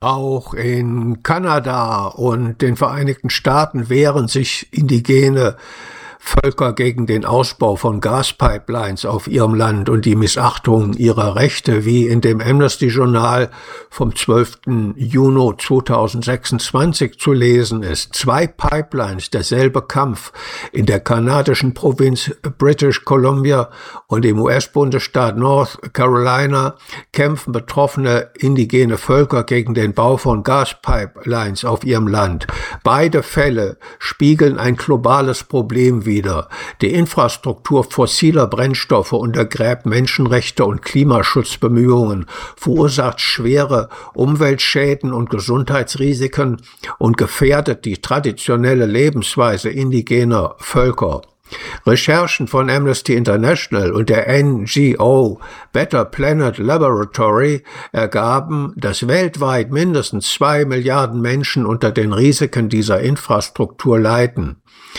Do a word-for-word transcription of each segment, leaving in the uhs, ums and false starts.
Auch in Kanada und den Vereinigten Staaten wehren sich indigene Völker gegen den Ausbau von Gaspipelines auf ihrem Land und die Missachtung ihrer Rechte, wie in dem Amnesty-Journal vom zwölften Juni zweitausendsechsundzwanzig zu lesen ist. Zwei Pipelines, derselbe Kampf. In der kanadischen Provinz British Columbia und im U S-Bundesstaat North Carolina kämpfen betroffene indigene Völker gegen den Bau von Gaspipelines auf ihrem Land. Beide Fälle spiegeln ein globales Problem wider. Die Infrastruktur fossiler Brennstoffe untergräbt Menschenrechte und Klimaschutzbemühungen, verursacht schwere Umweltschäden und Gesundheitsrisiken und gefährdet die traditionelle Lebensweise indigener Völker. Recherchen von Amnesty International und der N G O Better Planet Laboratory ergaben, dass weltweit mindestens zwei Milliarden Menschen unter den Risiken dieser Infrastruktur leiden.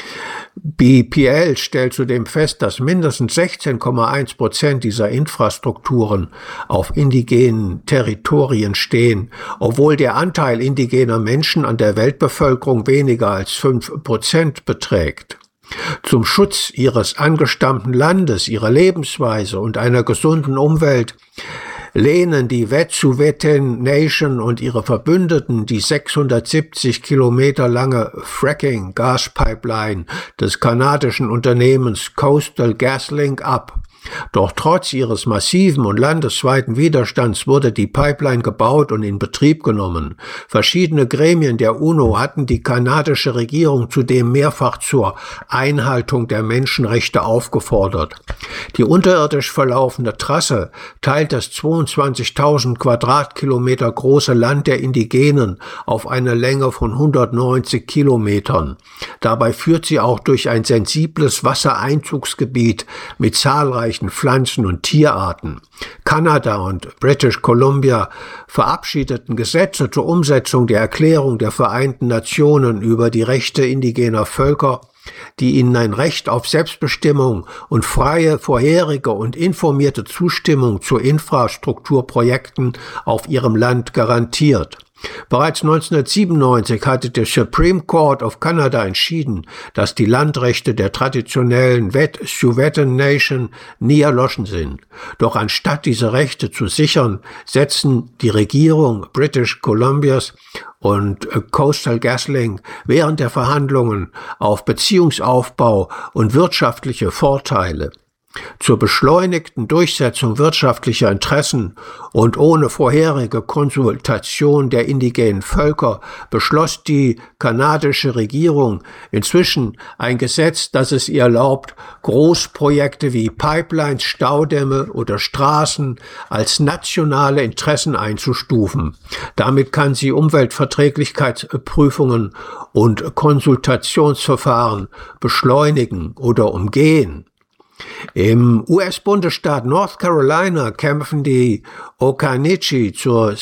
B P L stellt zudem fest, dass mindestens sechzehn Komma eins Prozent dieser Infrastrukturen auf indigenen Territorien stehen, obwohl der Anteil indigener Menschen an der Weltbevölkerung weniger als fünf Prozent beträgt. Zum Schutz ihres angestammten Landes, ihrer Lebensweise und einer gesunden Umwelt lehnen die Wet'suwet'en Nation und ihre Verbündeten die sechshundertsiebzig Kilometer lange Fracking-Gaspipeline des kanadischen Unternehmens Coastal GasLink ab. Doch trotz ihres massiven und landesweiten Widerstands wurde die Pipeline gebaut und in Betrieb genommen. Verschiedene Gremien der UNO hatten die kanadische Regierung zudem mehrfach zur Einhaltung der Menschenrechte aufgefordert. Die unterirdisch verlaufende Trasse teilt das zweiundzwanzigtausend Quadratkilometer große Land der Indigenen auf eine Länge von hundertneunzig Kilometern. Dabei führt sie auch durch ein sensibles Wassereinzugsgebiet mit zahlreichen Pflanzen- und Tierarten. Kanada und British Columbia verabschiedeten Gesetze zur Umsetzung der Erklärung der Vereinten Nationen über die Rechte indigener Völker, die ihnen ein Recht auf Selbstbestimmung und freie, vorherige und informierte Zustimmung zu Infrastrukturprojekten auf ihrem Land garantiert. Bereits neunzehnhundertsiebenundneunzig hatte der Supreme Court of Canada entschieden, dass die Landrechte der traditionellen Wet'suwet'en Nation nie erloschen sind. Doch anstatt diese Rechte zu sichern, setzen die Regierung British Columbias und Coastal GasLink während der Verhandlungen auf Beziehungsaufbau und wirtschaftliche Vorteile. Zur beschleunigten Durchsetzung wirtschaftlicher Interessen und ohne vorherige Konsultation der indigenen Völker beschloss die kanadische Regierung inzwischen ein Gesetz, das es ihr erlaubt, Großprojekte wie Pipelines, Staudämme oder Straßen als nationale Interessen einzustufen. Damit kann sie Umweltverträglichkeitsprüfungen und Konsultationsverfahren beschleunigen oder umgehen. Im U S-Bundesstaat North Carolina kämpfen die Occaneechi zur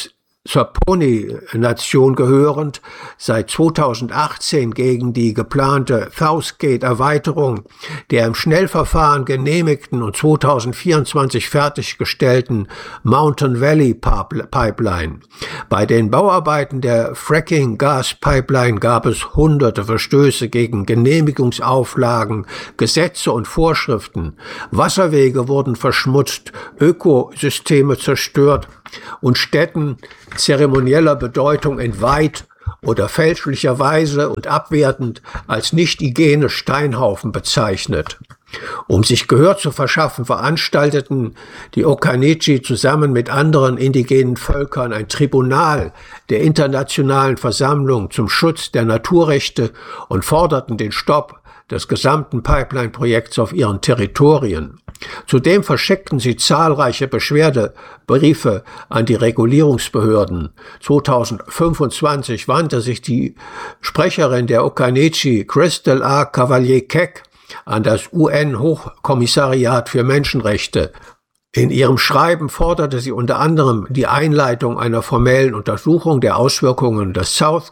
Saponi-Nation gehörend seit zweitausendachtzehn gegen die geplante Southgate-Erweiterung der im Schnellverfahren genehmigten und zweitausendvierundzwanzig fertiggestellten Mountain Valley Pipeline. Bei den Bauarbeiten der Fracking-Gas-Pipeline gab es hunderte Verstöße gegen Genehmigungsauflagen, Gesetze und Vorschriften. Wasserwege wurden verschmutzt, Ökosysteme zerstört und Städten zeremonieller Bedeutung entweiht oder fälschlicherweise und abwertend als nicht-hygiene Steinhaufen bezeichnet. Um sich Gehör zu verschaffen, veranstalteten die Occaneechi zusammen mit anderen indigenen Völkern ein Tribunal der Internationalen Versammlung zum Schutz der Naturrechte und forderten den Stopp des gesamten Pipeline-Projekts auf ihren Territorien. Zudem verschickten sie zahlreiche Beschwerdebriefe an die Regulierungsbehörden. zweitausendfünfundzwanzig wandte sich die Sprecherin der Occaneechi, Crystal A. Cavalier-Keck, an das U N-Hochkommissariat für Menschenrechte. In ihrem Schreiben forderte sie unter anderem die Einleitung einer formellen Untersuchung der Auswirkungen des Southgate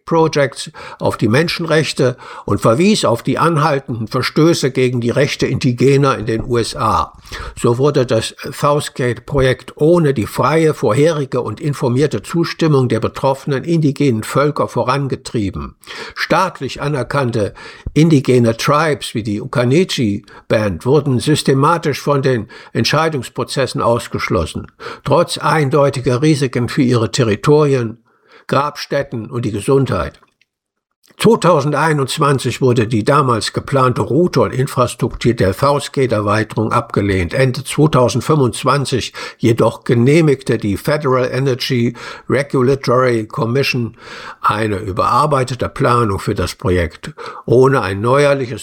Project auf die Menschenrechte und verwies auf die anhaltenden Verstöße gegen die Rechte Indigener in den U S A. So wurde das Southgate-Projekt ohne die freie, vorherige und informierte Zustimmung der betroffenen indigenen Völker vorangetrieben. Staatlich anerkannte indigene Tribes wie die Occaneechi Band wurden systematisch von den Entscheidungsprozessen ausgeschlossen, trotz eindeutiger Risiken für ihre Territorien, Grabstätten und die Gesundheit. zweitausendeinundzwanzig wurde die damals geplante Route und Infrastruktur der Southgate-Erweiterung abgelehnt. Ende zweitausendfünfundzwanzig jedoch genehmigte die Federal Energy Regulatory Commission eine überarbeitete Planung für das Projekt, ohne ein neuerliches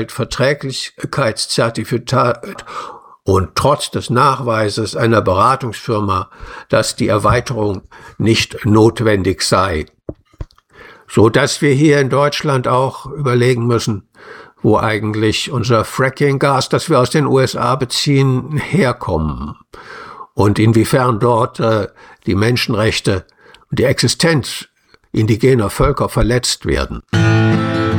Umweltverträglichkeitszertifikat und trotz des Nachweises einer Beratungsfirma, dass die Erweiterung nicht notwendig sei. So dass wir hier in Deutschland auch überlegen müssen, wo eigentlich unser Fracking-Gas, das wir aus den U S A beziehen, herkommen und inwiefern dort äh, die Menschenrechte und die Existenz indigener Völker verletzt werden.